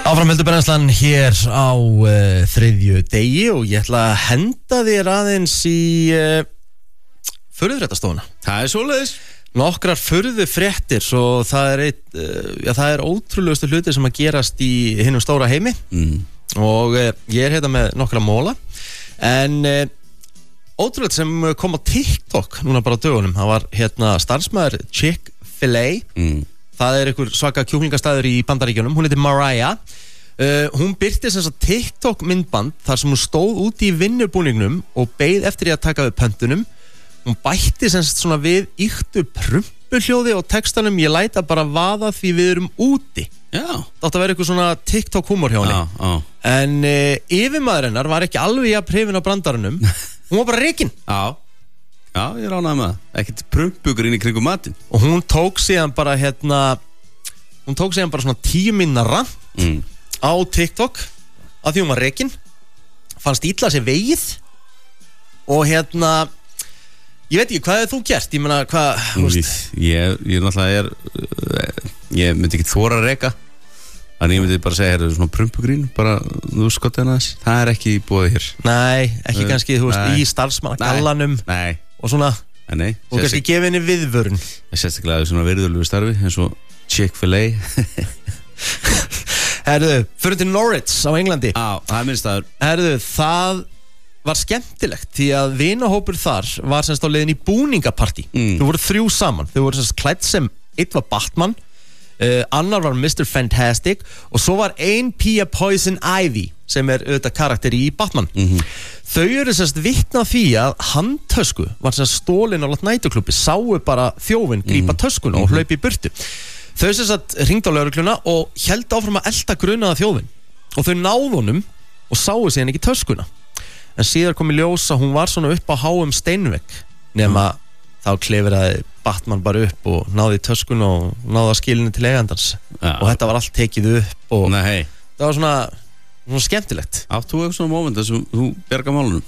Áframhildur brennslan hér á þriðju degi og ég ætla að henda þér aðeins í furðufréttastofuna. Það svoleiðis. Nokkrar furðufréttir og það er ótrúlegustu hlutir sem að gerast í hinum stóra heimi og ég hérna með nokkra móla en ótrúlegt sem kom á TikTok núna bara á dögunum. Það var hérna starfsmaður Chick-fil-A. Það er einhver svaka kjúklingastæður í Bandaríkjunum. Hún heitir Mariah. Hún birti sem sagt TikTok myndband þar sem hún stóð úti í vinnubúningnum og beið eftir að taka við pöntunum. Hún bætti sem sagt svona við ýktu prumpuhljóði og textanum ég læta bara vaða því við erum úti. Já. Það átti að vera eitthvað svona TikTok humor hjá henni. Já. En yfirmaður hennar var ekki alveg jafn hrifinn á brandaranum. Hún var bara rekin. Já, ég ránaði með það. Ekkert prumpugur inn í kringum matinn. Og hún tók síðan bara svona 10 mínútna rant á TikTok af því hún var rekin. Fannst illa sér vegið. Og ég veit ekki, hvað hefur þú gert? Ég meina, hvað, Ég náttúrulega ég myndi ekki þora að reka. Þannig ég myndi bara segja, svona prumpugrín, bara, þú skotti hana þess. Það er ekki búið hér. Nei, ekki kannski, í starfsmannagallanum. Nei. Og svona, Nei. og kannski gefa henni viðvörun. Ég sérstaklega svona virðulegu starfi, eins og Chick-fil-A. Herðu, fyrir til Norwich á Englandi. Já, það er minn staður. Herðu, það var skemmtilegt því að vinahópur þar var semst á leiðin í búningapartí. Þau voru 3 saman. Þau voru semst klædd sem einn var Batman, annar var Mr. Fantastic og svo var ein Pia Poison Ivy sem er auðvitað karakter í Batman. Þau eru semst vitna því að handtösku var semst stólin á næturklubbi, sáu bara þjófinn grípa töskuna og hlaupa í burtu. Þau semst hringdu á lögregluna og héldu áfram að elta grunaða þjófinn og þau náðu honum og sáu síðan ekki töskuna. En síðar kom í ljós að hún var svona upp á háum steinvegg nema þá klifraði Batman bara upp og náði töskuna og náði að skilinni til eigandans. Og þetta var allt tekið upp og það var svona skemmtilegt. Áttu þú eitthvað svona moment þess að þú bjarga málunum?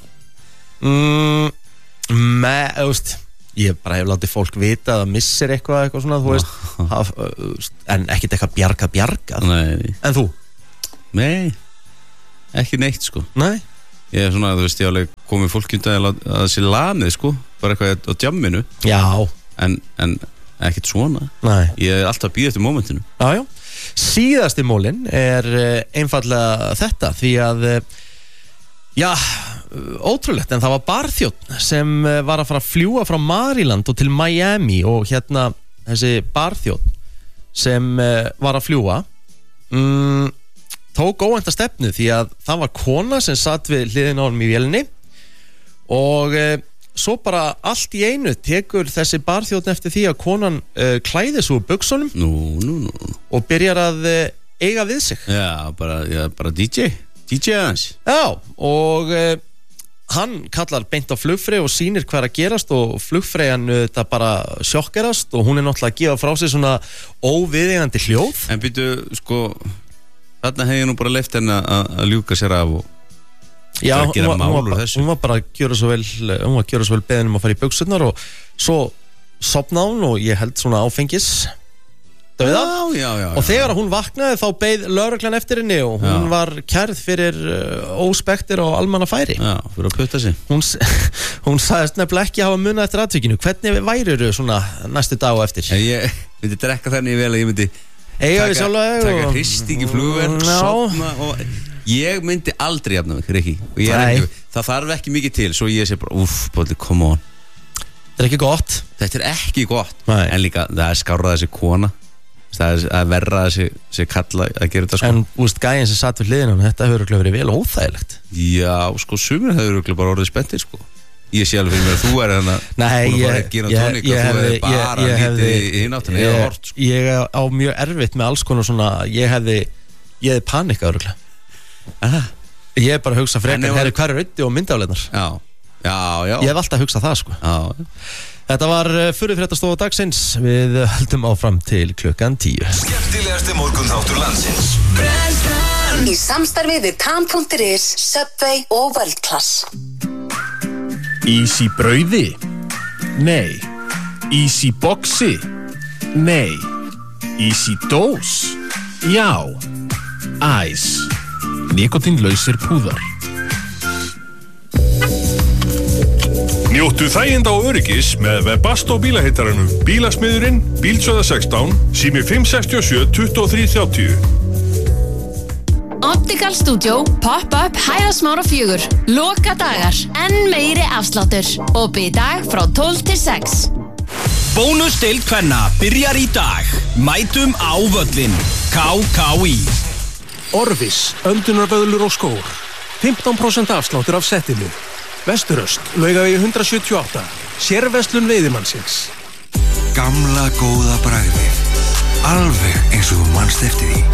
Ég bara hef látið fólk vita að það missir eitthvað svona, þú veist, en ekkert eitthvað bjargað. Nei. En þú? Nei, ekki neitt sko. Nei? Ég er svona, þú veist, ég alveg komið fólk að það sé lamið sko, bara eitthvað á djamminu. Já. En ekkert svona. Nei. Ég er alltaf að bíða eftir momentinu. Já. Síðasti mólin er einfallega þetta því að ótrúlegt en það var barþjónn sem var að fara að fljúga frá Maryland og til Miami og þessi barþjónn sem var að fljúga tók óvænta stefnu því að það var kona sem satt við hliðina á honum í vélinni og svo bara allt í einu tekur þessi barþjónn eftir því að konan klæði svo úr buxunum og byrjar að eiga við sig. Já, bara DJ aðeins. Já, og hann kallar beint á flugfreyju og sýnir hvað er að gerast og flugfreyjan þetta bara sjokkerast og hún er náttúrulega að gefa frá sig svona óviðeigandi hljóð. En býtu, sko, þarna hef ég nú bara leyft henni að ljúka sér af og já, hún var bara að gjöra svo vel beðin að fara í buxurnar og svo sofnaði hún og ég held svona áfengis Já. Og þegar hún vaknaði þá beið lögreglan eftir henni og hún var kærð fyrir óspektir og almannafæri. Já, fyrir að putta sig. Hún sagðist nefnilega ekki hafa munað eftir atvikinu. Hvernig værirðu svona næstu dag og eftir? Ég myndi drekka þannig vel að ég myndi taka hristing í flugvél, sofna og ég myndi aldrei jafna mig, Rikki. Það þarf ekki mikið til, svo ég sé bara, Bolli, come on. Þetta er ekki gott. Þetta er ekki gott. Nei. En líka, það er skárrað þessi kona. Það er verra þessi kalla að gera þetta sko. En gæinn sem satt við hliðina þetta hefur örugglega verið vel óþægilegt. Já, sko, sumir hefur örugglega bara orðið spenntir sko. Ég sé alveg fyrir mér að þú er þannig ég á mjög erfitt með alls konar svona ég hefði panikað örugglega. Ég hef bara hugsað frekar hvað er Öddi og myndaafleirnar. Já. Ég hef alltaf hugsað það sko. Já. Þetta var furðufréttastofa dagsins. Við höldum áfram til klukkan 10. Skemmtilegasti morgunþáttur landsins. Í samstarfi við Tam.is, Subway og World Class. Ís í brauði? Nei. Ís í boxi? Nei. Ís í dós? Já. Ice. Nikótínlausir púðar. Njóttu þæginda og öryggis með Webasto bílaheitaranum. Bílasmiðurinn, Bílsöða 16, sími 567 2330. Optical Studio, Pop-up, Hæðasmára 4. Loka dagar, enn meiri afsláttur. Opið í dag frá 12 til 6. Bónusdeild kvenna byrjar í dag. Mætum á völlin. KKÍ. Orvis, öndunarvöðlur og skór. 15% afsláttur af settinu. Vesturöst, Laugavegi 178. Sérverslun veiðimannsins. Gamla góða bragðið. Alveg eins og þú manst eftir því.